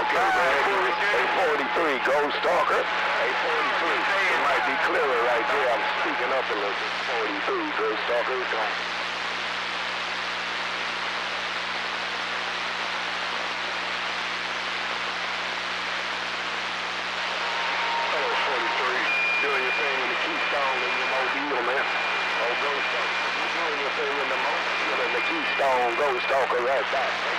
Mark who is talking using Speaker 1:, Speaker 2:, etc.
Speaker 1: Okay, man. A43, Ghost Stalker. A43. It might be clearer right there. I'm speaking up a little bit. 43, Ghost Stalker. It's on. Hello, 43. Doing your thing in the Keystone in your Mobile, man. Oh, Ghost Stalker. You doing your thing in the Mobile and the Keystone, Ghost Stalker right back.